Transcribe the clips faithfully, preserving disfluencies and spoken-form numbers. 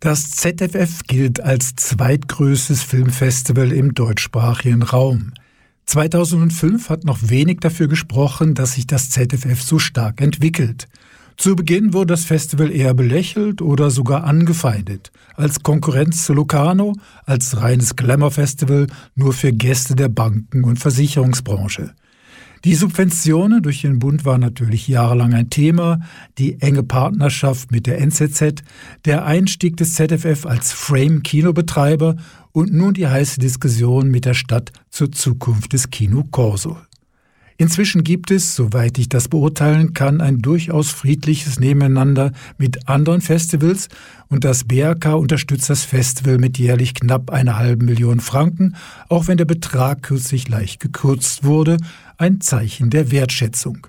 Das Z F F gilt als zweitgrößtes Filmfestival im deutschsprachigen Raum. zweitausendfünf hat noch wenig dafür gesprochen, dass sich das Z F F so stark entwickelt. Zu Beginn wurde das Festival eher belächelt oder sogar angefeindet, als Konkurrenz zu Locarno, als reines Glamour-Festival nur für Gäste der Banken- und Versicherungsbranche. Die Subventionen durch den Bund waren natürlich jahrelang ein Thema, die enge Partnerschaft mit der N Z Z, der Einstieg des Z F F als Frame-Kinobetreiber und nun die heiße Diskussion mit der Stadt zur Zukunft des Kino Corso. Inzwischen gibt es, soweit ich das beurteilen kann, ein durchaus friedliches Nebeneinander mit anderen Festivals und das B R K unterstützt das Festival mit jährlich knapp einer halben Million Franken, auch wenn der Betrag kürzlich leicht gekürzt wurde, ein Zeichen der Wertschätzung.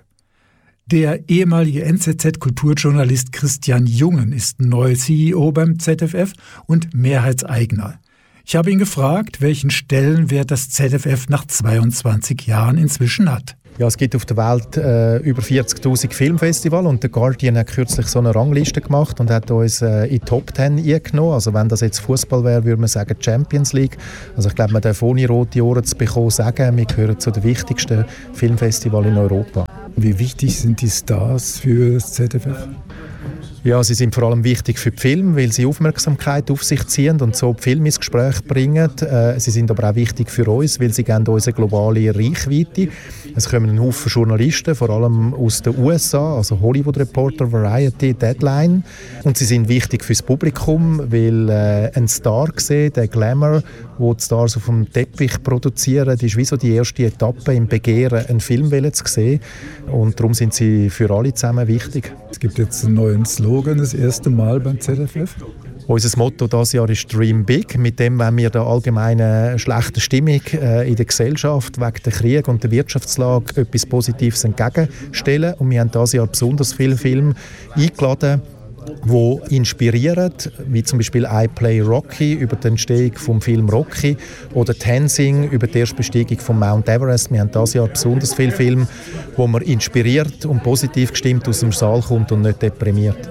Der ehemalige N Z Z-Kulturjournalist Christian Jungen ist neu C E O beim Z F F und Mehrheitseigner. Ich habe ihn gefragt, welchen Stellenwert das Z F F nach zweiundzwanzig Jahren inzwischen hat. Ja, es gibt auf der Welt äh, über vierzigtausend Filmfestivals und der Guardian hat kürzlich so eine Rangliste gemacht und hat uns äh, in die Top zehn eingenommen. Also wenn das jetzt Fußball wäre, würde man sagen Champions League. Also ich glaube, man darf ohne rote Ohren zu bekommen sagen, wir gehören zu den wichtigsten Filmfestivals in Europa. Wie wichtig sind die Stars für das Z F F? Ja, sie sind vor allem wichtig für die Filme, weil sie Aufmerksamkeit auf sich ziehen und so die Filme ins Gespräch bringen. Äh, sie sind aber auch wichtig für uns, weil sie geben uns eine globale Reichweite. Es kommen ein Haufen Journalisten, vor allem aus den U S A, also Hollywood Reporter, Variety, Deadline. Und sie sind wichtig fürs Publikum, weil äh, ein Star gesehen, der Glamour, wo die Stars auf dem Teppich produzieren, ist wie so die erste Etappe im Begehren, einen Film zu sehen. Und darum sind sie für alle zusammen wichtig. Es gibt jetzt einen neuen Slogan, das erste Mal beim Z F F. Unser Motto dieses Jahr ist «Dream Big». Mit dem wollen wir der allgemeinen schlechten Stimmung äh, in der Gesellschaft wegen der Krieg und der Wirtschaftslage etwas Positives entgegenstellen. Und wir haben dieses Jahr besonders viele Filme eingeladen, die inspirieren, wie zum Beispiel «I Play Rocky» über die Entstehung vom Film «Rocky» oder «Tenzing» über die Erstbesteigung von Mount Everest. Wir haben dieses Jahr besonders viele Filme, wo man inspiriert und positiv gestimmt aus dem Saal kommt und nicht deprimiert.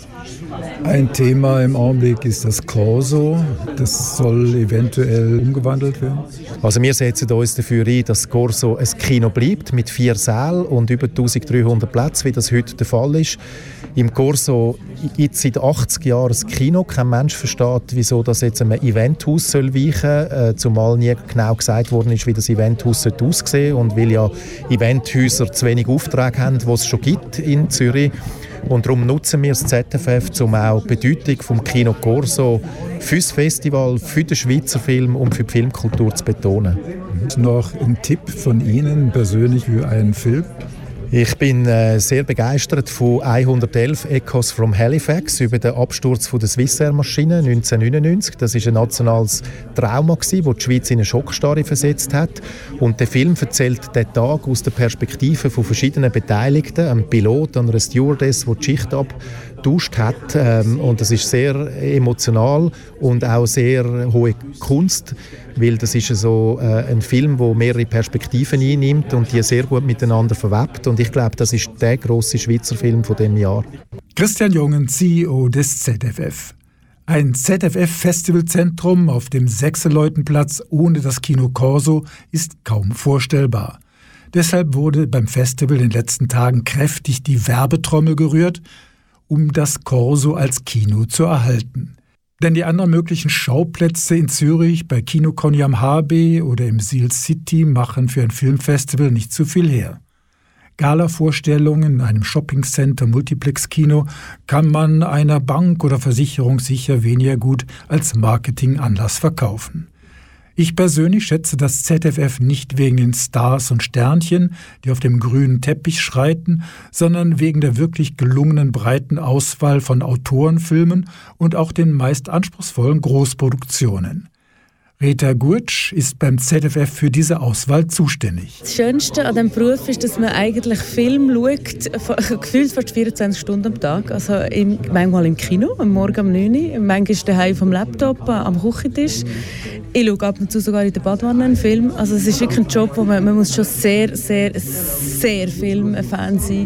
Ein Thema im Augenblick ist das Corso. Das soll eventuell umgewandelt werden. Also wir setzen uns dafür ein, dass das Corso ein Kino bleibt mit vier Sälen und über eintausenddreihundert Plätzen, wie das heute der Fall ist. Im Corso gibt es seit achtzig Jahren ein Kino. Kein Mensch versteht, wieso das jetzt einem Eventhaus soll weichen soll, äh, zumal nie genau gesagt worden ist, wie das Eventhaus aussehen soll und weil ja Eventhäuser zu wenig Aufträge haben, die es schon gibt in Zürich. Und darum nutzen wir das Z F F, um auch die Bedeutung des Kino Corso für das Festival, für den Schweizer Film und für die Filmkultur zu betonen. Noch ein Tipp von Ihnen persönlich für einen Film? Ich bin äh, sehr begeistert von hundertelf Echoes from Halifax über den Absturz von der Swissair-Maschine neunzehnhundertneunundneunzig. Das war ein nationales Trauma, das die Schweiz in eine Schockstarre versetzt hat. Und der Film erzählt den Tag aus der Perspektive von verschiedenen Beteiligten, einem Pilot, einer Stewardess, die die Schicht abgetauscht hat. Ähm, und das ist sehr emotional und auch sehr hohe Kunst, weil das ist so äh, ein Film, der mehrere Perspektiven einnimmt und die sehr gut miteinander verwebt. Und ich glaube, das ist der grosse Schweizer Film von diesem Jahr. Christian Jungen, C E O des Z F F. Ein Z F F-Festivalzentrum auf dem Sechseleutenplatz ohne das Kino Corso ist kaum vorstellbar. Deshalb wurde beim Festival in den letzten Tagen kräftig die Werbetrommel gerührt, um das Corso als Kino zu erhalten. Denn die anderen möglichen Schauplätze in Zürich, bei Kinoconi am H B oder im Seal City machen für ein Filmfestival nicht zu viel her. Gala-Vorstellungen in einem Shoppingcenter, Multiplex-Kino kann man einer Bank oder Versicherung sicher weniger gut als Marketinganlass verkaufen. Ich persönlich schätze das Z F F nicht wegen den Stars und Sternchen, die auf dem grünen Teppich schreiten, sondern wegen der wirklich gelungenen breiten Auswahl von Autorenfilmen und auch den meist anspruchsvollen Großproduktionen. Rita Gurtsch ist beim Z F F für diese Auswahl zuständig. Das Schönste an diesem Beruf ist, dass man eigentlich Film schaut, gefühlt fast vierundzwanzig Stunden am Tag. Also im, manchmal im Kino, am Morgen um neun Uhr, manchmal daheim vom Laptop, am Küchentisch. Ich schaue ab und zu sogar in der Badwanne einen Film. Also es ist wirklich ein Job, wo man, man muss schon sehr, sehr, sehr Filmfan sein muss.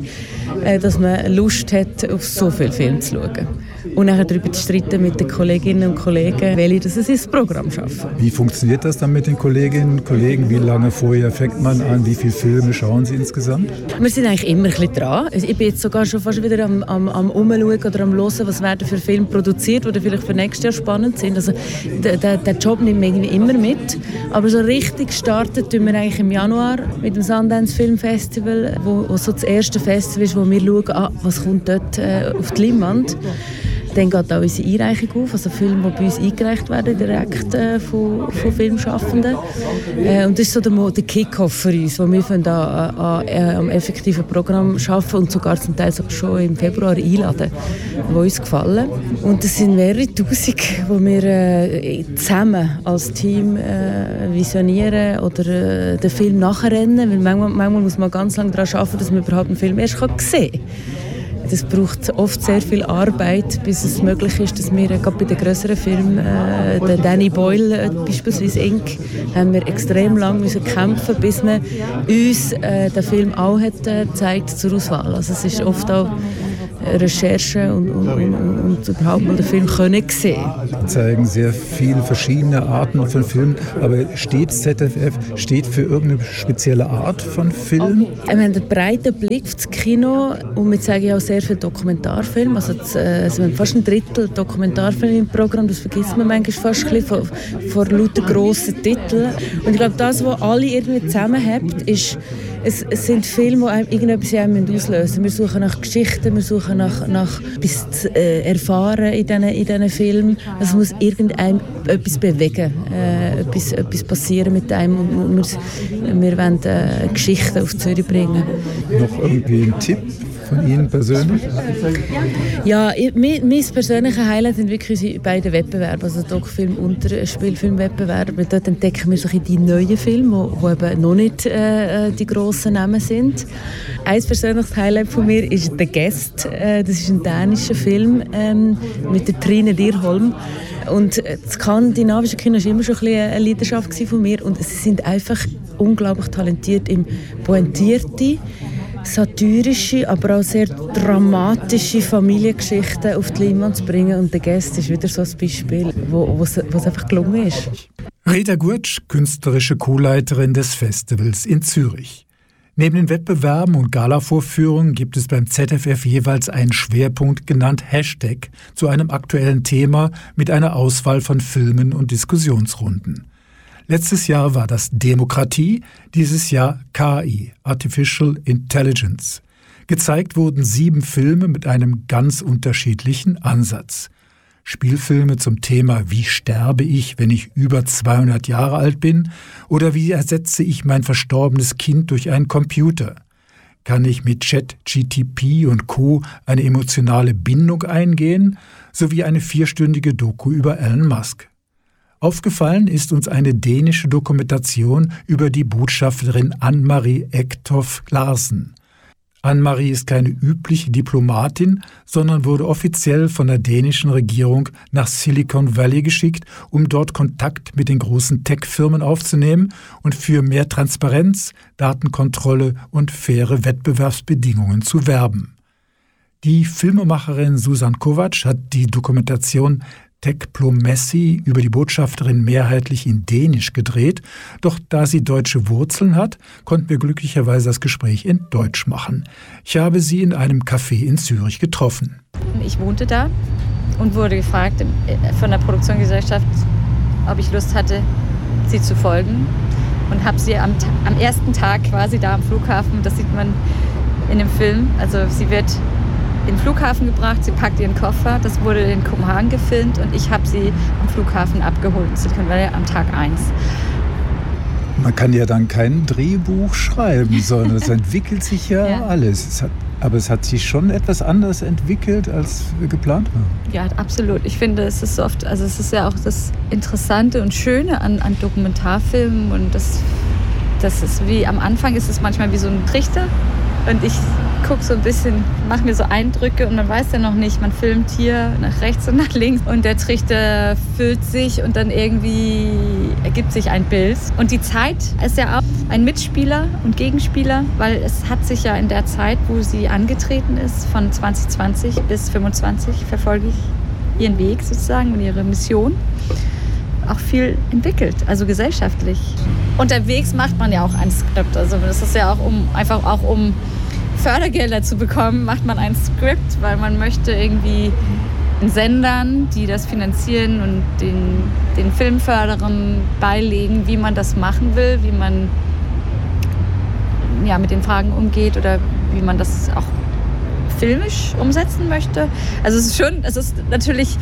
äh, dass man Lust hat, auf so viele Filme zu schauen. Und nachher darüber zu streiten mit den Kolleginnen und Kollegen, welche das ins Programm schaffen. Wie funktioniert das dann mit den Kolleginnen und Kollegen? Wie lange vorher fängt man an? Wie viele Filme schauen Sie insgesamt? Wir sind eigentlich immer ein bisschen dran. Ich bin jetzt sogar schon fast wieder am, am, am Umschauen oder am Hören, was werden für Filme produziert, die vielleicht für nächstes Jahr spannend sind. Also der, der, der Job nimmt man irgendwie immer mit. Aber so richtig gestartet tun wir eigentlich im Januar mit dem Sundance Film Festival, wo, wo so das erste Festival ist, wo wir schauen, ah, was kommt dort äh, auf die Leinwand. Dann geht auch unsere Einreichung auf, also Filme, die bei uns eingereicht werden, direkt äh, von, von Filmschaffenden. Äh, und das ist so der, der Kick-Off für uns, wo wir an, an, an, am effektiven Programm arbeiten und sogar zum Teil schon im Februar einladen, die uns gefallen. Und das sind mehrere Tausend, die wir äh, zusammen als Team äh, visionieren oder äh, den Film nachrennen, weil manchmal, manchmal muss man ganz lange daran arbeiten, dass man überhaupt einen Film erst sehen kann. Das braucht oft sehr viel Arbeit, bis es möglich ist, dass wir gerade bei den grösseren Filmen, äh, der Danny Boyle, äh, beispielsweise Ink, haben wir extrem lange müssen kämpfen, bis man uns äh, den Film auch hat äh, gezeigt zur Auswahl. Also es ist oft auch Recherche und, und, und, und überhaupt mal den Film können sehen. Sie zeigen sehr viele verschiedene Arten von Filmen, aber steht Z F F steht für irgendeine spezielle Art von Film? Wir haben einen breiten Blick auf das Kino und wir zeigen auch sehr viele Filmdokumentarfilme. Also, also wir haben fast ein Drittel Dokumentarfilme im Programm, das vergisst man manchmal fast ein bisschen von, von lauter grossen Titeln. Und ich glaube, das, was alle irgendwie zusammenhält, ist, es, es sind Filme, die einem irgendetwas einem auslösen. Wir suchen nach Geschichten, wir suchen nach, nach etwas zu äh, erfahren in diesen, in diesen Filmen. Es muss irgendeinem etwas bewegen, äh, etwas, etwas passieren mit einem. Und wir, wir wollen äh, Geschichten auf Zürich bringen. Noch irgendwie ein Tipp von Ihnen persönlich? Ja, ich, mein, mein persönliches Highlight sind wirklich unsere beiden Wettbewerbe, also Doc-Film und Spielfilmwettbewerb. Dort entdecken wir so die neuen Filme, die eben noch nicht äh, die grossen Namen sind. Ein persönliches Highlight von mir ist «The Guest». Äh, das ist ein dänischer Film ähm, mit der Trine Dyrholm. Und das skandinavische Kino war immer schon ein bisschen eine Leidenschaft von mir. Und sie sind einfach unglaublich talentiert im Pointierte, satirische, aber auch sehr dramatische Familiengeschichten auf die Leinwand zu bringen. Und «Der Gast» ist wieder so ein Beispiel, wo es einfach gelungen ist. Rita Gurtsch, künstlerische Co-Leiterin des Festivals in Zürich. Neben den Wettbewerben und Gala-Vorführungen gibt es beim Z F F jeweils einen Schwerpunkt, genannt Hashtag, zu einem aktuellen Thema mit einer Auswahl von Filmen und Diskussionsrunden. Letztes Jahr war das Demokratie, dieses Jahr K I, Artificial Intelligence. Gezeigt wurden sieben Filme mit einem ganz unterschiedlichen Ansatz. Spielfilme zum Thema «Wie sterbe ich, wenn ich über zweihundert Jahre alt bin?» oder «Wie ersetze ich mein verstorbenes Kind durch einen Computer?» Kann ich mit ChatGPT und Co. eine emotionale Bindung eingehen? Sowie eine vierstündige Doku über Elon Musk. Aufgefallen ist uns eine dänische Dokumentation über die Botschafterin Anne-Marie Ecktoft Larsen. Anne-Marie ist keine übliche Diplomatin, sondern wurde offiziell von der dänischen Regierung nach Silicon Valley geschickt, um dort Kontakt mit den großen Tech-Firmen aufzunehmen und für mehr Transparenz, Datenkontrolle und faire Wettbewerbsbedingungen zu werben. Die Filmemacherin Susan Kovac hat die Dokumentation Techplomacy über die Botschafterin mehrheitlich in Dänisch gedreht, doch da sie deutsche Wurzeln hat, konnten wir glücklicherweise das Gespräch in Deutsch machen. Ich habe sie in einem Café in Zürich getroffen. Ich wohnte da und wurde gefragt von der Produktionsgesellschaft, ob ich Lust hatte, sie zu folgen, und habe sie am, am ersten Tag quasi da am Flughafen, das sieht man in dem Film, also sie wird in den Flughafen gebracht, sie packt ihren Koffer, das wurde in Kopenhagen gefilmt und ich habe sie am Flughafen abgeholt, Silicon Valley, am Tag eins. Man kann ja dann kein Drehbuch schreiben, sondern es entwickelt sich ja, ja. alles. Es hat, aber es hat sich schon etwas anders entwickelt, als geplant war. Ja, absolut. Ich finde, es ist oft, also es ist ja auch das Interessante und Schöne an, an Dokumentarfilmen, und das, das ist wie, am Anfang ist es manchmal wie so ein Trichter. Und ich gucke so ein bisschen, mache mir so Eindrücke und man weiß ja noch nicht, man filmt hier nach rechts und nach links und der Trichter füllt sich und dann irgendwie ergibt sich ein Bild. Und die Zeit ist ja auch ein Mitspieler und Gegenspieler, weil es hat sich ja in der Zeit, wo sie angetreten ist, von zwanzig zwanzig bis fünfundzwanzig, verfolge ich ihren Weg sozusagen und ihre Mission, auch viel entwickelt, also gesellschaftlich. Unterwegs macht man ja auch ein Skript, also das ist ja auch um, einfach auch um Fördergelder zu bekommen, macht man ein Skript, weil man möchte irgendwie den Sendern, die das finanzieren und den, den Filmförderern beilegen, wie man das machen will, wie man ja, mit den Fragen umgeht oder wie man das auch filmisch umsetzen möchte. Also es ist schon, es ist natürlich,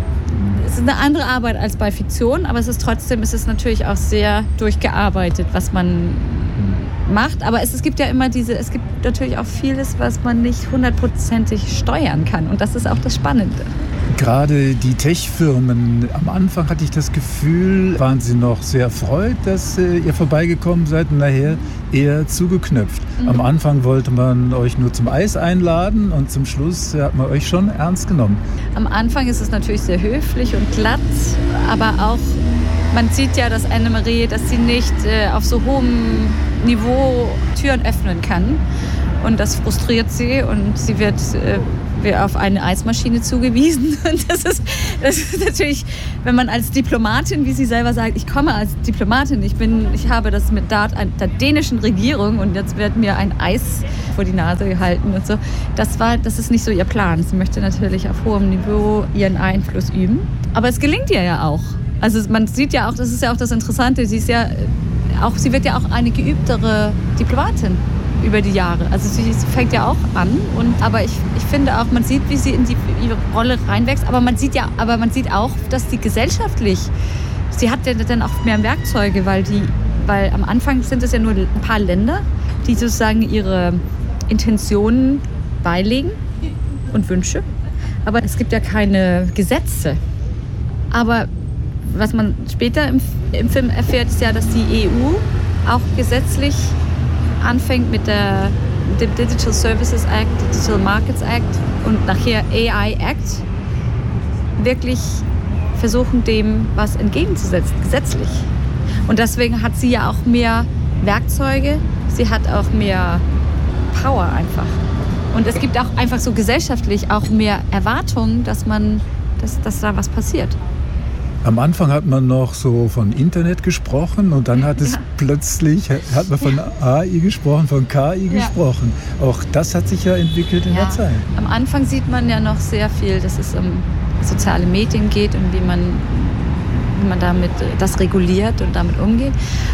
es ist eine andere Arbeit als bei Fiktion, aber es ist trotzdem, es ist natürlich auch sehr durchgearbeitet, was man macht. Aber es, es gibt ja immer diese, es gibt natürlich auch vieles, was man nicht hundertprozentig steuern kann. Und das ist auch das Spannende. Gerade die Tech-Firmen, am Anfang hatte ich das Gefühl, waren sie noch sehr erfreut, dass äh, ihr vorbeigekommen seid und nachher eher zugeknöpft. Mhm. Am Anfang wollte man euch nur zum Eis einladen und zum Schluss hat man euch schon ernst genommen. Am Anfang ist es natürlich sehr höflich und glatt, aber auch, man sieht ja, dass Annemarie, dass sie nicht äh, auf so hohem Niveau Türen öffnen kann. Und das frustriert sie und sie wird äh, auf eine Eismaschine zugewiesen. Und das ist, das ist natürlich, wenn man als Diplomatin, wie sie selber sagt, ich komme als Diplomatin, ich, bin, ich habe das mit der, der dänischen Regierung und jetzt wird mir ein Eis vor die Nase gehalten und so. Das, war, das ist nicht so ihr Plan. Sie möchte natürlich auf hohem Niveau ihren Einfluss üben. Aber es gelingt ihr ja auch. Also man sieht ja auch, das ist ja auch das Interessante, sie ist ja auch, sie wird ja auch eine geübtere Diplomatin über die Jahre. Also sie fängt ja auch an, und, aber ich, ich finde auch, man sieht, wie sie in die, ihre Rolle reinwächst, aber man sieht ja, aber man sieht auch, dass die gesellschaftlich, sie hat ja dann auch mehr Werkzeuge, weil die, weil am Anfang sind es ja nur ein paar Länder, die sozusagen ihre Intentionen beilegen und Wünsche, aber es gibt ja keine Gesetze. Aber was man später im, im Film erfährt, ist ja, dass die E U auch gesetzlich anfängt mit der, mit dem Digital Services Act, Digital Markets Act und nachher A I Act, wirklich versuchen, dem was entgegenzusetzen, gesetzlich. Und deswegen hat sie ja auch mehr Werkzeuge, sie hat auch mehr Power einfach. Und es gibt auch einfach so gesellschaftlich auch mehr Erwartungen, dass man, dass, dass da was passiert. Am Anfang hat man noch so von Internet gesprochen und dann hat es ja. plötzlich, hat man von A I gesprochen, von K I ja. gesprochen. Auch das hat sich ja entwickelt in ja. der Zeit. Am Anfang sieht man ja noch sehr viel, dass es um soziale Medien geht und wie man, wie man damit das reguliert und damit umgeht.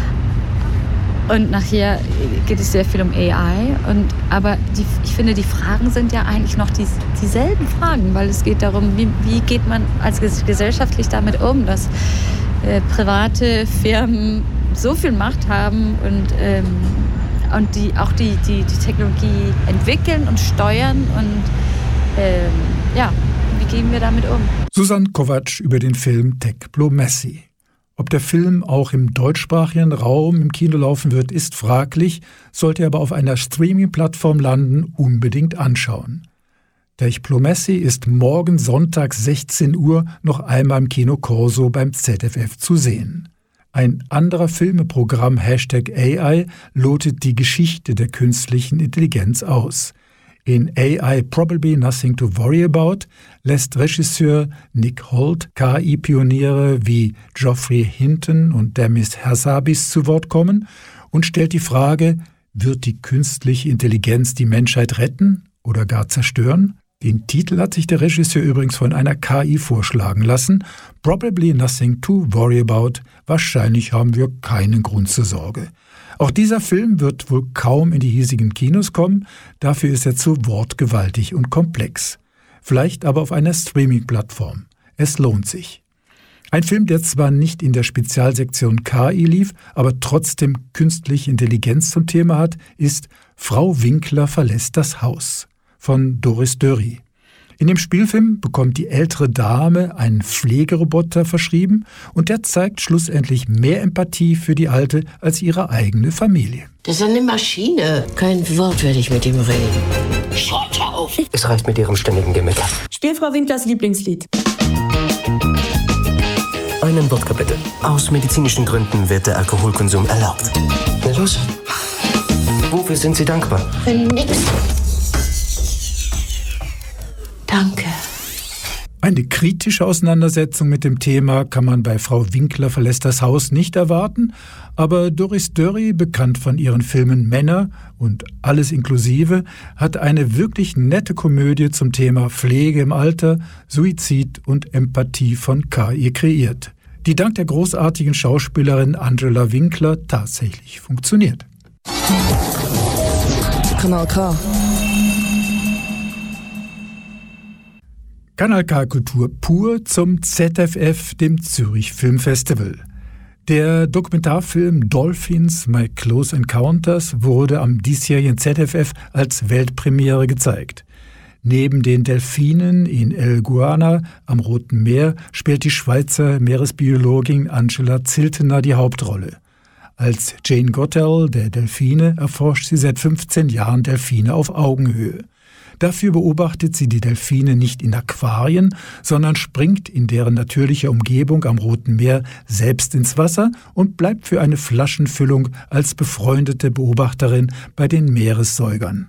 Und nachher geht es sehr viel um A I. Und, aber die, ich finde, die Fragen sind ja eigentlich noch die, dieselben Fragen, weil es geht darum, wie, wie geht man als gesellschaftlich damit um, dass äh, private Firmen so viel Macht haben und, ähm, und die auch die, die, die Technologie entwickeln und steuern. Und ähm, ja, wie gehen wir damit um? Susanne Kovacs über den Film Techplomacy. Ob der Film auch im deutschsprachigen Raum im Kino laufen wird, ist fraglich, sollte er aber auf einer Streaming-Plattform landen, unbedingt anschauen. Techplomacy ist morgen Sonntag sechzehn Uhr noch einmal im Kino Corso beim Z F F zu sehen. Ein anderer Filmeprogramm Hashtag A I lotet die Geschichte der künstlichen Intelligenz aus. In A I Probably Nothing to Worry About lässt Regisseur Nick Holt K I-Pioniere wie Geoffrey Hinton und Demis Hassabis zu Wort kommen und stellt die Frage, wird die künstliche Intelligenz die Menschheit retten oder gar zerstören? Den Titel hat sich der Regisseur übrigens von einer K I vorschlagen lassen. Probably Nothing to Worry About. Wahrscheinlich haben wir keinen Grund zur Sorge. Auch dieser Film wird wohl kaum in die hiesigen Kinos kommen, dafür ist er zu wortgewaltig und komplex. Vielleicht aber auf einer Streaming-Plattform. Es lohnt sich. Ein Film, der zwar nicht in der Spezialsektion K I lief, aber trotzdem künstliche Intelligenz zum Thema hat, ist Frau Winkler verlässt das Haus von Doris Dörri. In dem Spielfilm bekommt die ältere Dame einen Pflegeroboter verschrieben und der zeigt schlussendlich mehr Empathie für die Alte als ihre eigene Familie. Das ist eine Maschine. Kein Wort werde ich mit ihm reden. Schaut auf! Es reicht mit Ihrem ständigen Gemecker. Spiel Frau Winklers Lieblingslied. Einen Wodka bitte. Aus medizinischen Gründen wird der Alkoholkonsum erlaubt. Na los. Wofür sind Sie dankbar? Für nix. Danke. Eine kritische Auseinandersetzung mit dem Thema kann man bei Frau Winkler verlässt das Haus nicht erwarten, aber Doris Dörri, bekannt von ihren Filmen Männer und Alles inklusive, hat eine wirklich nette Komödie zum Thema Pflege im Alter, Suizid und Empathie von K I kreiert, die dank der großartigen Schauspielerin Angela Winkler tatsächlich funktioniert. Kanal K. Kanal K Kultur pur zum Z F F, dem Zürich Filmfestival. Der Dokumentarfilm Dolphins, My Close Encounters wurde am diesjährigen Z F F als Weltpremiere gezeigt. Neben den Delfinen in El Guana am Roten Meer spielt die Schweizer Meeresbiologin Angela Ziltener die Hauptrolle. Als Jane Goodall der Delfine erforscht sie seit fünfzehn Jahren Delfine auf Augenhöhe. Dafür beobachtet sie die Delfine nicht in Aquarien, sondern springt in deren natürlicher Umgebung am Roten Meer selbst ins Wasser und bleibt für eine Flaschenfüllung als befreundete Beobachterin bei den Meeressäugern.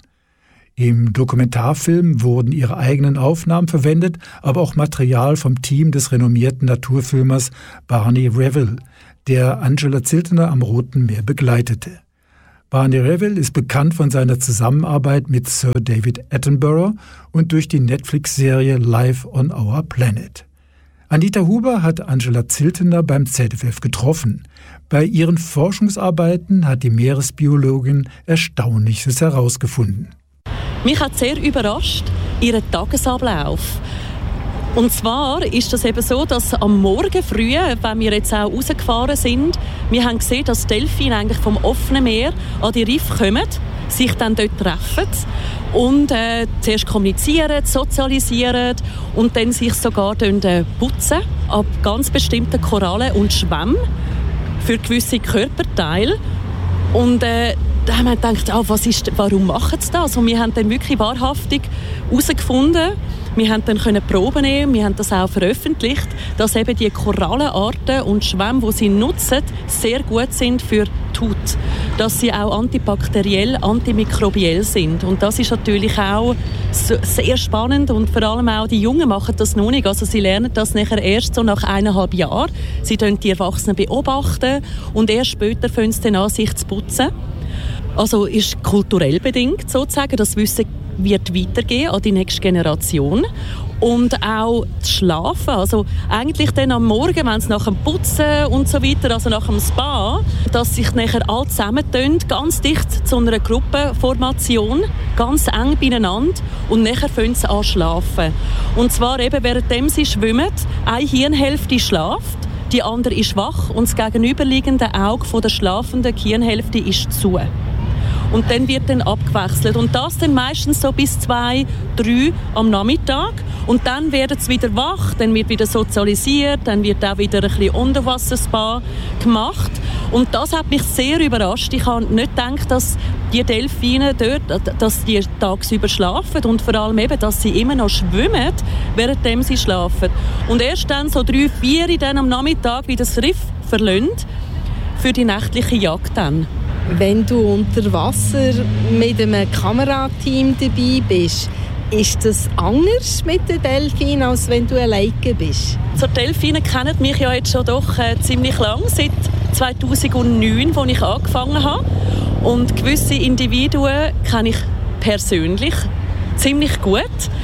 Im Dokumentarfilm wurden ihre eigenen Aufnahmen verwendet, aber auch Material vom Team des renommierten Naturfilmers Barney Revell, der Angela Ziltener am Roten Meer begleitete. Barney Revell ist bekannt von seiner Zusammenarbeit mit Sir David Attenborough und durch die Netflix-Serie Life on Our Planet. Anita Huber hat Angela Ziltener beim Z F F getroffen. Bei ihren Forschungsarbeiten hat die Meeresbiologin Erstaunliches herausgefunden. Mich hat sehr überrascht, ihren Tagesablauf. Und zwar ist das eben so, dass am Morgen früh, wenn wir jetzt auch rausgefahren sind, wir haben gesehen, dass Delfine eigentlich vom offenen Meer an die Riffe kommen, sich dann dort treffen und äh, zuerst kommunizieren, sozialisieren und dann sich sogar äh, putzen ab ganz bestimmten Korallen und Schwämmen für gewisse Körperteile. Und äh, da haben wir gedacht, oh, was ist, warum machen sie das? Und wir haben dann wirklich wahrhaftig herausgefunden, wir haben dann können Proben nehmen, wir haben das auch veröffentlicht, dass eben die Korallenarten und Schwämme, die sie nutzen, sehr gut sind für die Haut. Dass sie auch antibakteriell, antimikrobiell sind. Und das ist natürlich auch sehr spannend und vor allem auch die Jungen machen das noch nicht. Also sie lernen das nachher erst so nach eineinhalb Jahren. Sie beobachten die Erwachsenen beobachten und erst später fangen sie dann an, sich zu putzen. Also ist kulturell bedingt sozusagen, das Wissen wird weitergehen an die nächste Generation. Und auch das Schlafen, also eigentlich dann am Morgen, wenn es nach dem Putzen und so weiter, also nach dem Spa, dass sich nachher alle zusammentun, ganz dicht zu einer Gruppenformation, ganz eng beieinander und nachher fangen sie an zu schlafen. Und zwar eben währenddem sie schwimmen, eine Hirnhälfte schlaft, die andere ist wach und das gegenüberliegende Auge von der schlafenden Hirnhälfte ist zu. Und dann wird dann abgewechselt. Und das dann meistens so bis zwei, drei am Nachmittag. Und dann werden sie wieder wach, dann wird wieder sozialisiert, dann wird auch wieder ein bisschen Unterwasserspa gemacht. Und das hat mich sehr überrascht. Ich habe nicht gedacht, dass die Delfine dort, dass die tagsüber schlafen und vor allem eben, dass sie immer noch schwimmen, währenddem sie schlafen. Und erst dann so drei, vier dann am Nachmittag wieder das Riff verlassen für die nächtliche Jagd dann. Wenn du unter Wasser mit einem Kamerateam dabei bist, ist das anders mit den Delfinen, als wenn du alleine bist? Die Delfine kennen mich ja jetzt schon doch äh, ziemlich lang, seit zweitausendneun, als ich angefangen habe. Und gewisse Individuen kenne ich persönlich ziemlich gut.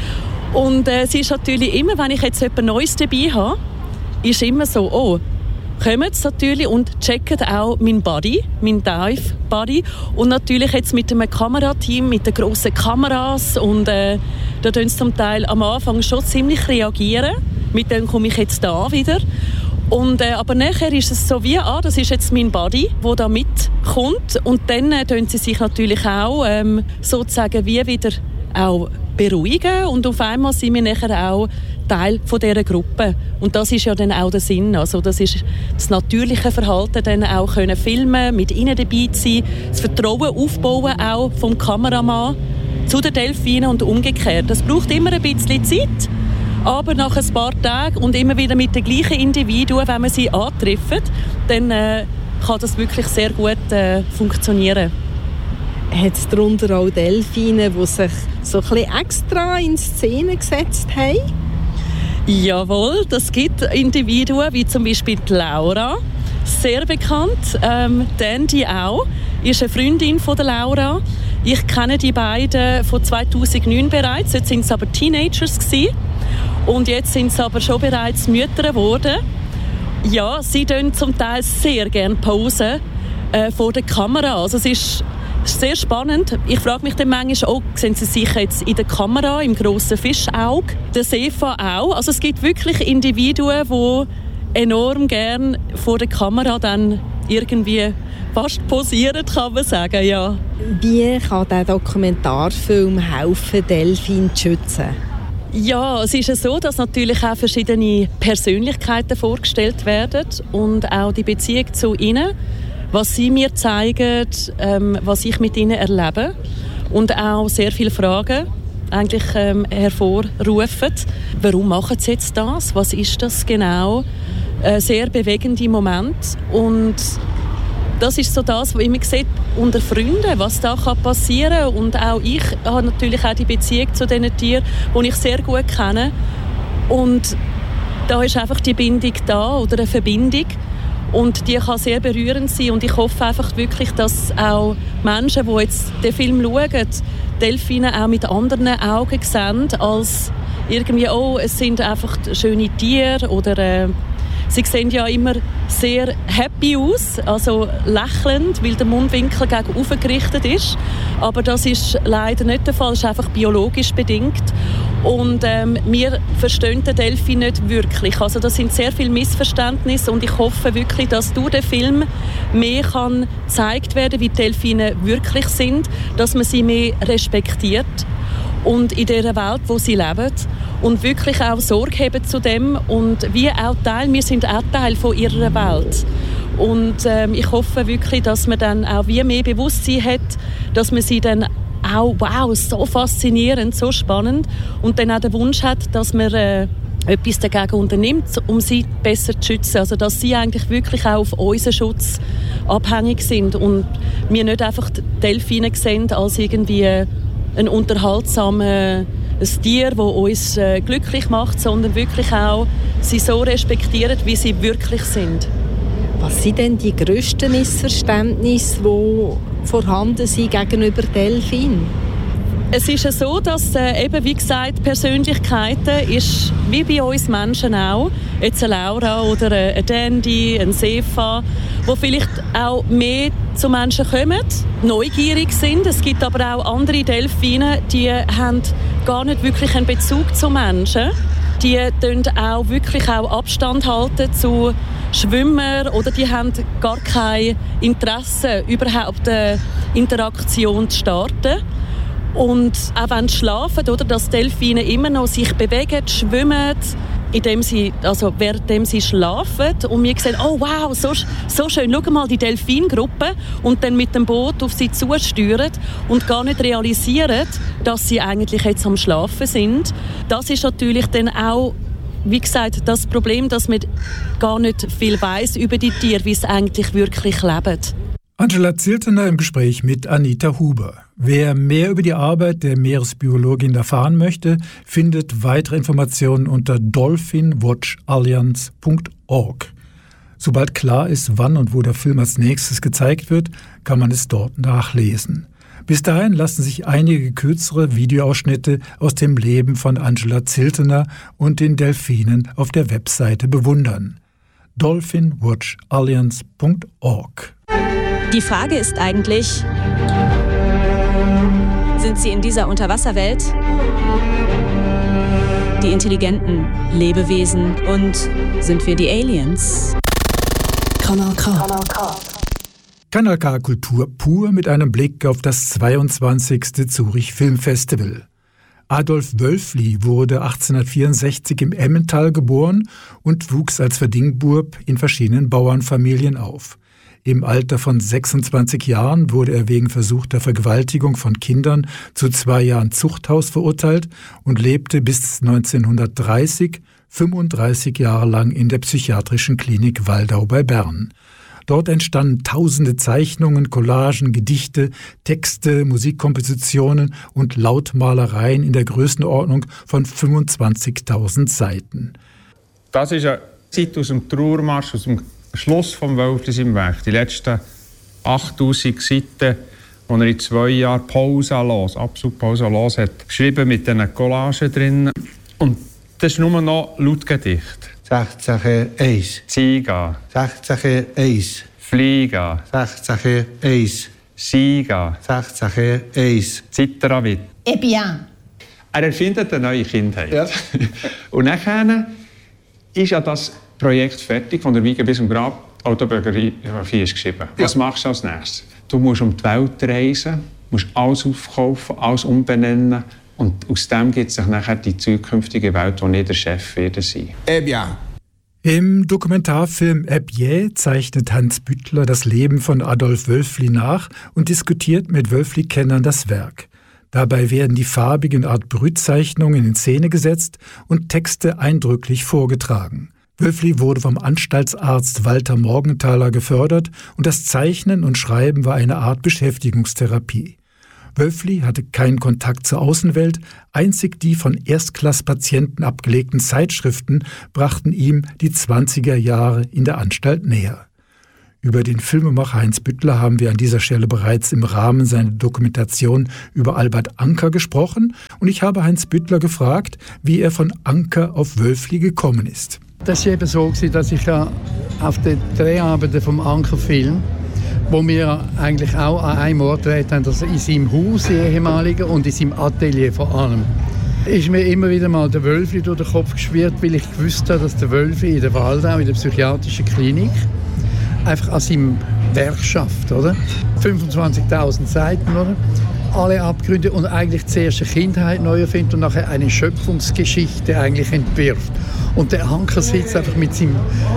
Und äh, es ist natürlich immer, wenn ich jetzt etwas Neues dabei habe, ist immer so, oh, kommen sie natürlich und checken auch meinen Body, meinen Dive-Body. Und natürlich jetzt mit einem Kamerateam, mit den grossen Kameras. Und äh, da tun sie zum Teil am Anfang schon ziemlich reagieren. Mit dem komme ich jetzt da wieder. Und, äh, aber nachher ist es so wie, ah, das ist jetzt mein Body, der da mitkommt. Und dann äh, tun sie sich natürlich auch ähm, sozusagen wie wieder auch beruhigen und auf einmal sind wir nachher auch Teil von dieser Gruppe. Und das ist ja dann auch der Sinn. Also das ist das natürliche Verhalten, dann auch können filmen, mit ihnen dabei zu sein, das Vertrauen aufbauen auch vom Kameramann zu den Delfinen und umgekehrt. Das braucht immer ein bisschen Zeit, aber nach ein paar Tagen und immer wieder mit den gleichen Individuen, wenn man sie antrifft, dann äh, kann das wirklich sehr gut äh, funktionieren. Hat es darunter auch Delfine, die sich so ein bisschen extra in Szene gesetzt haben? Jawohl, das gibt Individuen, wie zum Beispiel die Laura, sehr bekannt. Ähm, Dandy auch, ist eine Freundin von der Laura. Ich kenne die beiden von zweitausendneun bereits, jetzt sind sie aber Teenagers gewesen. Und jetzt sind sie aber schon bereits Mütter geworden. Ja, sie tun zum Teil sehr gerne Pause äh, vor der Kamera. Also es ist sehr spannend. Ich frage mich dann manchmal, oh, sehen Sie sich jetzt in der Kamera, im grossen Fischauge? Der Sefa auch. Also es gibt wirklich Individuen, die enorm gerne vor der Kamera dann irgendwie fast posieren, kann man sagen, ja. Wie kann dieser Dokumentarfilm helfen, Delfine zu schützen? Ja, es ist ja so, dass natürlich auch verschiedene Persönlichkeiten vorgestellt werden und auch die Beziehung zu ihnen, was sie mir zeigen, ähm, was ich mit ihnen erlebe und auch sehr viele Fragen eigentlich ähm, hervorrufen. Warum machen sie jetzt das? Was ist das genau? Äh, sehr bewegende Moment und das ist so das, was ich immer sehe unter Freunden, was da passieren kann. Und auch ich habe natürlich auch die Beziehung zu diesen Tieren, die ich sehr gut kenne. Und da ist einfach die Bindung da oder eine Verbindung. Und die kann sehr berührend sein. Und ich hoffe einfach wirklich, dass auch Menschen, die jetzt den Film schauen, Delfine auch mit anderen Augen sehen, als irgendwie, oh, es sind einfach schöne Tiere oder äh, sie sehen ja immer sehr happy aus, also lächelnd, weil der Mundwinkel gegen oben gerichtet ist. Aber das ist leider nicht der Fall, es ist einfach biologisch bedingt. Und ähm, wir verstehen den Delfin nicht wirklich. Also das sind sehr viele Missverständnisse und ich hoffe wirklich, dass durch den Film mehr kann gezeigt werden, wie die Delfine wirklich sind, dass man sie mehr respektiert und in dieser Welt, wo sie leben und wirklich auch Sorge haben zu dem und wir auch Teil, wir sind auch Teil von ihrer Welt. Und ähm, ich hoffe wirklich, dass man dann auch wie mehr Bewusstsein hat, dass man sie dann auch, wow, so faszinierend, so spannend und dann auch den Wunsch hat, dass man äh, etwas dagegen unternimmt, um sie besser zu schützen. Also dass sie eigentlich wirklich auch auf unseren Schutz abhängig sind und wir nicht einfach die Delfine sehen als irgendwie ein unterhaltsames ein Tier, das uns äh, glücklich macht, sondern wirklich auch sie so respektieren, wie sie wirklich sind. Was sind denn die grössten Missverständnisse, die vorhanden sind gegenüber Delfinen? Es ist ja so, dass äh, eben, wie gesagt, Persönlichkeiten ist wie bei uns Menschen auch, jetzt eine Laura oder eine Dandy, ein Sefa, die vielleicht auch mehr zu Menschen kommen, neugierig sind. Es gibt aber auch andere Delfine, die haben gar nicht wirklich einen Bezug zu Menschen. Die halten auch wirklich auch Abstand halten zu Schwimmern oder die haben gar kein Interesse, überhaupt eine Interaktion zu starten. Und auch wenn sie schlafen, oder, dass Delfine immer noch sich bewegen, schwimmen, indem sie, also währenddem sie schlafen. Und wir sehen, oh wow, so, so schön, schau mal die Delfingruppe. Und dann mit dem Boot auf sie zusteuern und gar nicht realisieren, dass sie eigentlich jetzt am Schlafen sind. Das ist natürlich dann auch, wie gesagt, das Problem, dass man gar nicht viel weiss über die Tiere, wie sie eigentlich wirklich leben. Angela Ziltener im Gespräch mit Anita Huber. Wer mehr über die Arbeit der Meeresbiologin erfahren möchte, findet weitere Informationen unter dolphin watch alliance punkt org. Sobald klar ist, wann und wo der Film als nächstes gezeigt wird, kann man es dort nachlesen. Bis dahin lassen sich einige kürzere Videoausschnitte aus dem Leben von Angela Ziltener und den Delfinen auf der Webseite bewundern. dolphin watch alliance punkt org. Die Frage ist eigentlich, sind sie in dieser Unterwasserwelt die intelligenten Lebewesen und sind wir die Aliens? Kanal K. Kanal K Kultur pur mit einem Blick auf das zweiundzwanzigste Zurich Filmfestival. Adolf Wölfli wurde achtzehnhundertvierundsechzig im Emmental geboren und wuchs als Verdingbub in verschiedenen Bauernfamilien auf. Im Alter von sechsundzwanzig Jahren wurde er wegen versuchter Vergewaltigung von Kindern zu zwei Jahren Zuchthaus verurteilt und lebte bis neunzehnhundertdreißig fünfunddreißig Jahre lang in der psychiatrischen Klinik Waldau bei Bern. Dort entstanden tausende Zeichnungen, Collagen, Gedichte, Texte, Musikkompositionen und Lautmalereien in der Größenordnung von fünfundzwanzigtausend Seiten. Das ist eine Zeit aus dem Trauermarsch, aus dem Schluss vom Wölfli im Weg. Die letzten achttausend Seiten, die er in zwei Jahren pausenlos, absolut pausenlos hat geschrieben, mit diesen Collagen drin. Und das ist nur noch Lautgedicht. sechzehn eins. Ziga. sechzehn eins. Fliega. sechzehn eins. Siga. sechzehn eins. Zitteravit. Eh bien. Er erfindet eine neue Kindheit. Ja. Und dann ist ja das Projekt fertig, von der Wiege bis zum Grab. Autobiografie ist geschrieben. Ja. Was machst du als nächstes? Du musst um die Welt reisen, musst alles aufkaufen, alles umbenennen. Und aus dem gibt sich nachher die zukünftige Welt, wo nicht der Chef werden sein. Eh bien. Im Dokumentarfilm Eh bien zeichnet Hans Büttler das Leben von Adolf Wölfli nach und diskutiert mit Wölfli-Kennern das Werk. Dabei werden die farbigen Art Brützeichnungen in Szene gesetzt und Texte eindrücklich vorgetragen. Wölfli wurde vom Anstaltsarzt Walter Morgenthaler gefördert und das Zeichnen und Schreiben war eine Art Beschäftigungstherapie. Wölfli hatte keinen Kontakt zur Außenwelt, einzig die von Erstklasspatienten abgelegten Zeitschriften brachten ihm die zwanziger Jahre in der Anstalt näher. Über den Filmemacher Heinz Büttler haben wir an dieser Stelle bereits im Rahmen seiner Dokumentation über Albert Anker gesprochen und ich habe Heinz Büttler gefragt, wie er von Anker auf Wölfli gekommen ist. Das war eben so, dass ich ja auf den Dreharbeiten vom Anker-Film, wo wir eigentlich auch an einem Ort gedreht haben, also in seinem Haus, ehemaligen, und in seinem Atelier vor allem, ist mir immer wieder mal der Wölfli durch den Kopf geschwirrt, weil ich gewusst habe, dass der Wölfli in der Waldau, in der psychiatrischen Klinik, einfach an seinem Werk schafft, oder? fünfundzwanzigtausend Seiten, oder? Alle Abgründe und eigentlich zuerst eine Kindheit neu erfindet und nachher eine Schöpfungsgeschichte eigentlich entwirft. Und der Anker sitzt einfach mit seinem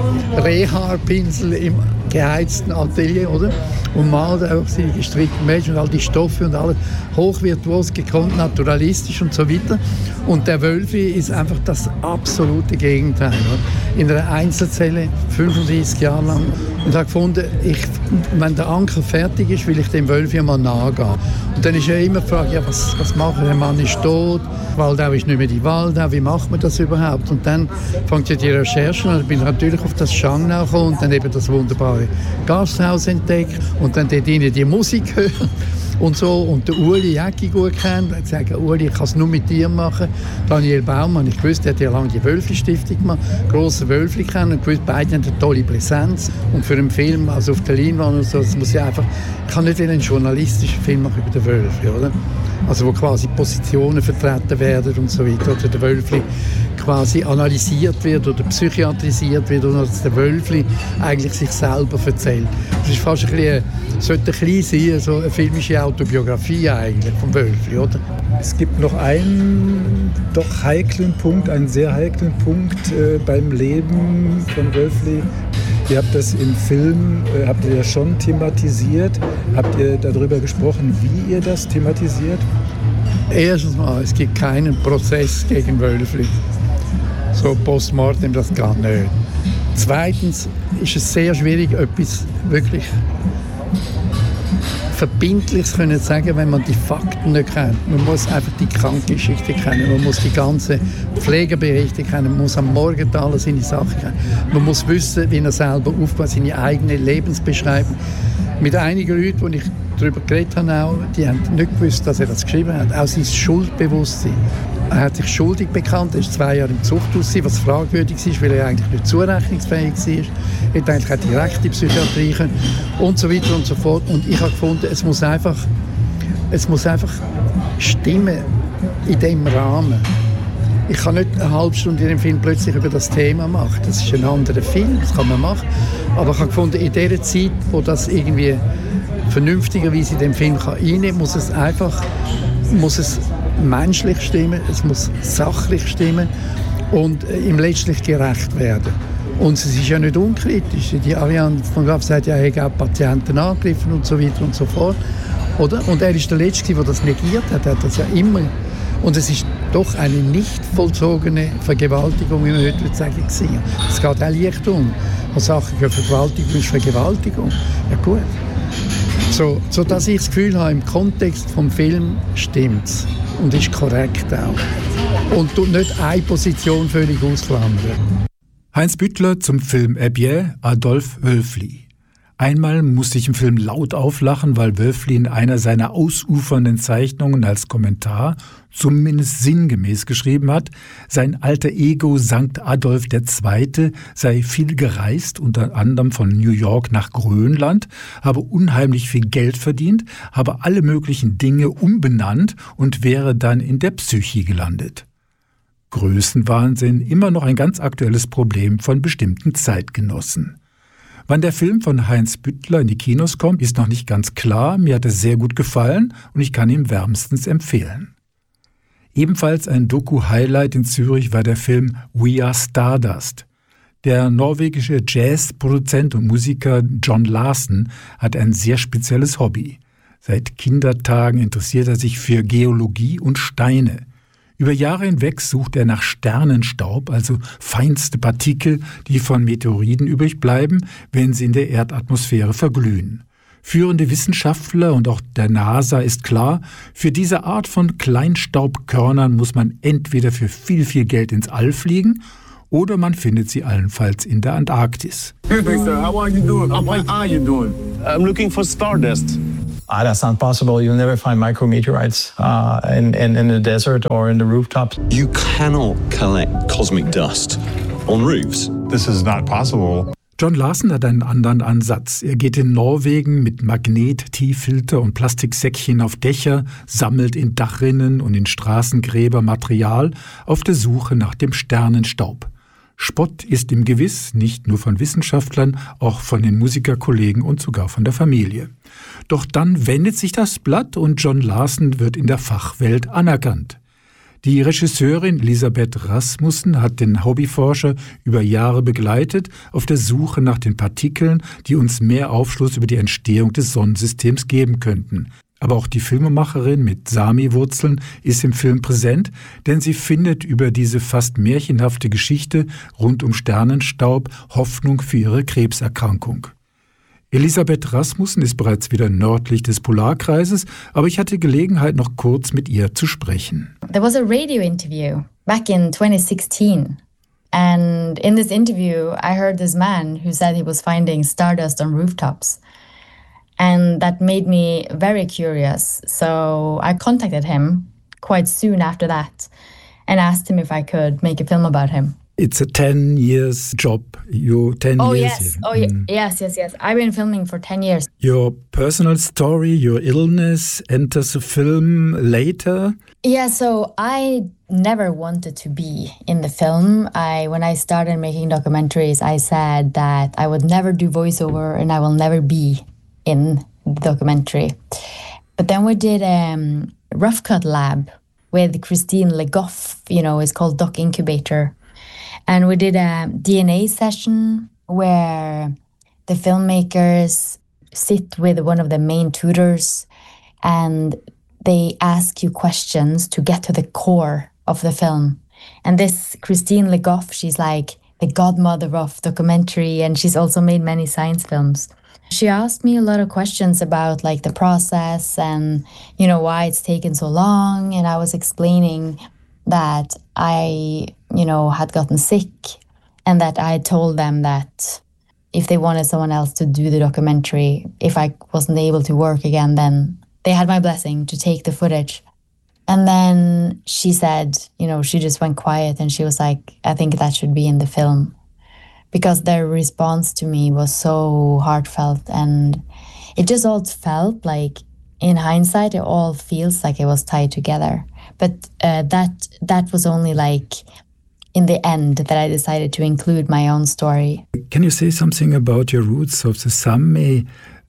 Reha-Pinsel im geheizten Atelier, oder? Und malt auch seine gestrickten Mädchen und all die Stoffe und alles hochvirtuos, gekonnt, naturalistisch und so weiter. Und der Wölfli ist einfach das absolute Gegenteil. Oder? In einer Einzelzelle, fünfunddreißig Jahre lang. Und ich habe gefunden, ich, wenn der Anker fertig ist, will ich dem Wölfli mal nachgehen. Und dann ist ja immer die Frage, ja, was, was machen, der Mann ist tot, Waldau ist nicht mehr die Waldau, wie macht man das überhaupt? Und dann fängt ja die Recherche an, ich bin natürlich auf das Schangnau gekommen und dann eben das wunderbare Gasthaus entdeckt und dann dort drinnen die Musik hören und so. Und der Uli Jäcki gut kennt, er hat gesagt, Uli, ich kann es nur mit dir machen. Daniel Baumann, ich wusste, der hat ja lange die Wölfli-Stiftung gemacht, grosse Wölfli kennen und gewusst, beide haben eine tolle Präsenz. Und für einen Film, also auf der Leinwand und so, das muss ja einfach, ich kann nicht einen journalistischen Film machen über den Wölfli, oder? Also wo quasi Positionen vertreten werden und so weiter, oder der Wölfli quasi analysiert wird oder psychiatrisiert wird und dass der Wölfli eigentlich sich selber erzählt. Das ist fast ein bisschen, sollte ein bisschen sein, so eine filmische Autobiografie eigentlich vom Wölfli, oder? Es gibt noch einen doch heiklen Punkt, einen sehr heiklen Punkt äh, beim Leben von Wölfli. Ihr habt das im Film, äh, habt ihr das schon thematisiert? Habt ihr darüber gesprochen, wie ihr das thematisiert? Erstens mal, es gibt keinen Prozess gegen Wölfli. So postmortem, das geht nicht. Zweitens ist es sehr schwierig, etwas wirklich Verbindliches zu sagen, wenn man die Fakten nicht kennt. Man muss einfach die Krankengeschichte kennen, man muss die ganzen Pflegeberichte kennen, man muss am Morgenthaler seine Sachen kennen. Man muss wissen, wie er selber aufbaut, seine eigene Lebensbeschreibung. Mit einigen Leuten, die ich darüber geredet habe, auch, die haben nicht gewusst, dass er das geschrieben hat. Auch sein Schuldbewusstsein. Er hat sich schuldig bekannt, er war zwei Jahre im Zuchthaus, was fragwürdig war, weil er eigentlich nicht zurechnungsfähig war. Er hätte eigentlich auch direkt in die Psychiatrie können und so weiter und so fort. Und ich habe gefunden, es muss einfach, es muss einfach stimmen in diesem Rahmen. Ich kann nicht eine halbe Stunde in dem Film plötzlich über das Thema machen. Das ist ein anderer Film, das kann man machen. Aber ich habe gefunden, in dieser Zeit, wo das irgendwie vernünftigerweise in dem Film reinnehmen kann, muss es einfach muss es menschlich stimmen, es muss sachlich stimmen und äh, ihm letztlich gerecht werden. Und es ist ja nicht unkritisch. Die Ariane von Graf sagt ja, er hat auch Patienten angegriffen und so weiter und so fort. Oder? Und er ist der Letzte, der das negiert hat. Er hat das ja immer. Und es ist doch eine nicht vollzogene Vergewaltigung, wie man heute würde sagen, gewesen. Es geht auch leicht um. Als Sache Vergewaltigung ist Vergewaltigung. Ja gut. So, so dass ich das Gefühl habe, im Kontext des Films stimmt es. Und ist korrekt auch. Und tut nicht eine Position völlig ausklammern. Heinz Büttler zum Film Herbier, Adolf Wölfli. Einmal musste ich im Film laut auflachen, weil Wölfli in einer seiner ausufernden Zeichnungen als Kommentar, zumindest sinngemäß geschrieben hat, sein alter Ego Sankt Adolf der Zweite sei viel gereist, unter anderem von New York nach Grönland, habe unheimlich viel Geld verdient, habe alle möglichen Dinge umbenannt und wäre dann in der Psyche gelandet. Größenwahnsinn, immer noch ein ganz aktuelles Problem von bestimmten Zeitgenossen. Wann der Film von Heinz Büttler in die Kinos kommt, ist noch nicht ganz klar. Mir hat er sehr gut gefallen und ich kann ihn wärmstens empfehlen. Ebenfalls ein Doku-Highlight in Zürich war der Film We Are Stardust. Der norwegische Jazzproduzent und Musiker John Larsen hat ein sehr spezielles Hobby. Seit Kindertagen interessiert er sich für Geologie und Steine. Über Jahre hinweg sucht er nach Sternenstaub, also feinste Partikel, die von Meteoriten übrig bleiben, wenn sie in der Erdatmosphäre verglühen. Führende Wissenschaftler und auch der NASA ist klar, für diese Art von Kleinstaubkörnern muss man entweder für viel, viel Geld ins All fliegen oder man findet sie allenfalls in der Antarktis. Excuse me, sir. How are you doing? What are you doing? I'm looking for stardust. Ah, that's not possible. You'll never find micrometeorites uh, in, in, in the desert or in the rooftops. You cannot collect cosmic dust on roofs. This is not possible. John Larsen hat einen anderen Ansatz. Er geht in Norwegen mit Magnet-Tieffilter und Plastiksäckchen auf Dächer, sammelt in Dachrinnen und in Straßengräber Material auf der Suche nach dem Sternenstaub. Spott ist ihm gewiss, nicht nur von Wissenschaftlern, auch von den Musikerkollegen und sogar von der Familie. Doch dann wendet sich das Blatt und John Larsen wird in der Fachwelt anerkannt. Die Regisseurin Elisabeth Rasmussen hat den Hobbyforscher über Jahre begleitet auf der Suche nach den Partikeln, die uns mehr Aufschluss über die Entstehung des Sonnensystems geben könnten. Aber auch die Filmemacherin mit Sami-Wurzeln ist im Film präsent, denn sie findet über diese fast märchenhafte Geschichte rund um Sternenstaub Hoffnung für ihre Krebserkrankung. Elisabeth Rasmussen ist bereits wieder nördlich des Polarkreises, aber ich hatte Gelegenheit, noch kurz mit ihr zu sprechen. There was a radio interview back in twenty sixteen. And in this interview, I heard this man who said he was finding stardust on rooftops. And that made me very curious. So I contacted him quite soon after that and asked him if I could make a film about him. It's a ten years job. You ten oh, years. Yes. Oh yes. Mm. Yes, yes, yes. I've been filming for ten years. Your personal story, your illness enters the film later. Yeah, so I never wanted to be in the film. I when I started making documentaries, I said that I would never do voiceover and I will never be in the documentary. But then we did a um, Rough Cut Lab with Christine Le Goff, you know, it's called Doc Incubator. And we did a D N A session where the filmmakers sit with one of the main tutors and they ask you questions to get to the core of the film. And this Christine Le Goff, she's like the godmother of documentary and she's also made many science films. She asked me a lot of questions about like the process and, you know, why it's taken so long. And I was explaining that I, you know, had gotten sick and that I had told them that if they wanted someone else to do the documentary, if I wasn't able to work again, then they had my blessing to take the footage. And then she said, you know, she just went quiet and she was like, I think that should be in the film. Because their response to me was so heartfelt and it just all felt like, in hindsight, it all feels like it was tied together. But uh, that that was only like in the end that I decided to include my own story. Can you say something about your roots of the Sami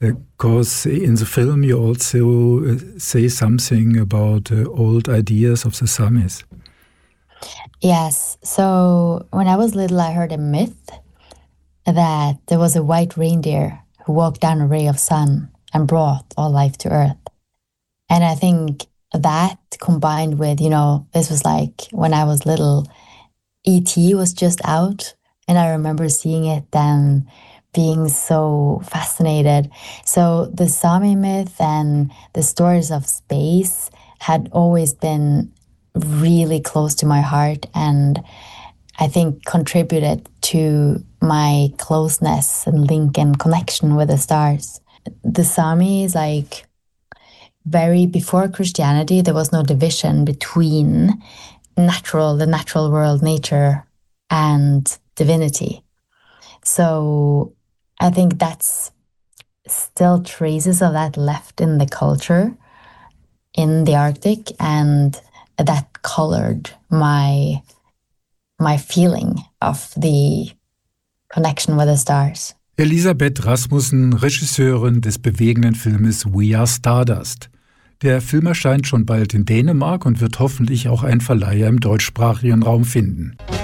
Because in the film you also uh, say something about uh, old ideas of the Samis. Yes. So when I was little, I heard a myth that there was a white reindeer who walked down a ray of sun and brought all life to Earth. And I think that combined with, you know, this was like when I was little, E T was just out, and I remember seeing it then being so fascinated. So the Sami myth and the stories of space had always been really close to my heart, and I think contributed to my closeness and link and connection with the stars. The Sami is like very, before Christianity, there was no division between natural, the natural world, nature, and divinity. So I think that's still traces of that left in the culture in the Arctic, and that colored my my feeling of the connection with the stars. Elisabeth Rasmussen, Regisseurin des bewegenden Filmes We Are Stardust. Der Film erscheint schon bald in Dänemark und wird hoffentlich auch einen Verleiher im deutschsprachigen Raum finden.